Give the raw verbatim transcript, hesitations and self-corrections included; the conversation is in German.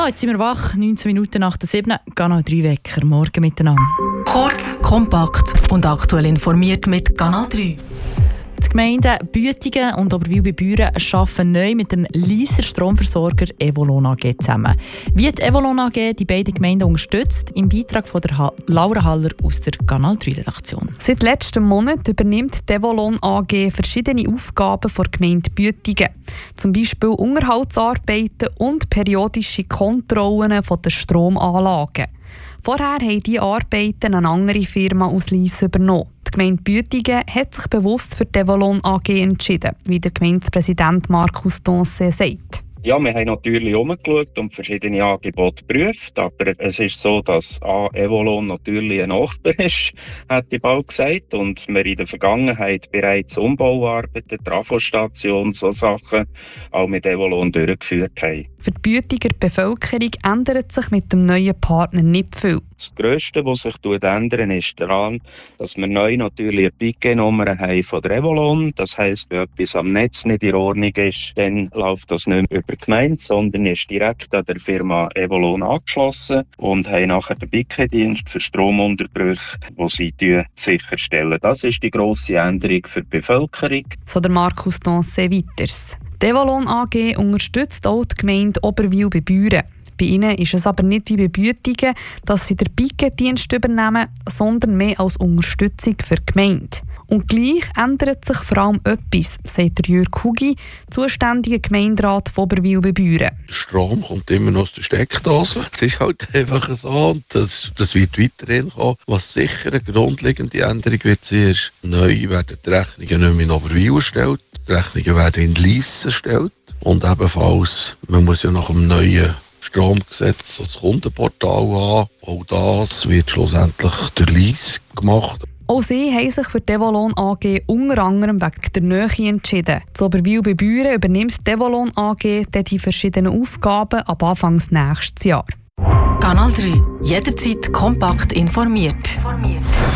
So, jetzt sind wir wach, neunzehn Minuten nach der sieben. Kanal drei Wecker, morgen miteinander. Kurz, kompakt und aktuell informiert mit Kanal drei. Die Gemeinden Büetingen und Oberwil bei Büren arbeiten neu mit dem Lysser Stromversorger Evolon A G zusammen. Wie die Evolon A G die beiden Gemeinden unterstützt, im Beitrag von der ha- Laura Haller aus der Kanal drei Redaktion. Seit letztem Monat übernimmt die Evolon A G verschiedene Aufgaben der Gemeinde Büetingen. Zum Beispiel Unterhaltsarbeiten und periodische Kontrollen der Stromanlagen. Vorher haben diese Arbeiten eine andere Firma aus Lyss übernommen. Die Gemeinde Büetingen hat sich bewusst für die Evolon A G entschieden, wie der Gemeindepräsident Markus Donse sagt. Ja, wir haben natürlich umgeschaut und verschiedene Angebote geprüft, aber es ist so, dass A, Evolon natürlich ein Nachbar ist, hat die Bau gesagt, und wir in der Vergangenheit bereits Umbauarbeiten, Trafostation, so Sachen auch mit Evolon durchgeführt haben. Für die Büetiger Bevölkerung ändert sich mit dem neuen Partner nicht viel. Das Grösste, was sich ändert, ist daran, dass wir neu natürlich eine Piquet-Nummer haben von der Evolon. Das heisst, wenn etwas am Netz nicht in Ordnung ist, dann läuft das nicht mehr über die Gemeinde, sondern ist direkt an der Firma Evolon angeschlossen und haben nachher den Piquet-Dienst für Stromunterbrüche, den sie sicherstellen. Das ist die grosse Änderung für die Bevölkerung. So der Markus Donse weiters. Die Evolon A G unterstützt auch die Gemeinde Oberwil bei Büren. Bei ihnen ist es aber nicht wie bei Büetingen, dass sie den Piquet-Dienst übernehmen, sondern mehr als Unterstützung für die Gemeinde. Und gleich ändert sich vor allem etwas, sagt Jürg Hugi, zuständiger Gemeinderat von Oberwil bei Büren. Der Strom kommt immer noch aus der Steckdose. Es ist halt einfach so, und das, das wird weiterhin kommen. Was sicher eine grundlegende Änderung wird sein, ist, neu werden die Rechnungen nicht mehr in Oberwil erstellt, die Rechnungen werden in Lyss erstellt. Und ebenfalls, man muss ja nach dem neuen Stromgesetz das Kundenportal an. Auch das wird schlussendlich durch Lyss gemacht. Auch sie haben sich für die Evolon A G unter anderem wegen der Nähe entschieden. Zu Oberwil bei Büren übernimmt die Evolon A G dann die verschiedenen Aufgaben ab Anfang nächstes Jahr. Kanal drei. Jederzeit kompakt informiert.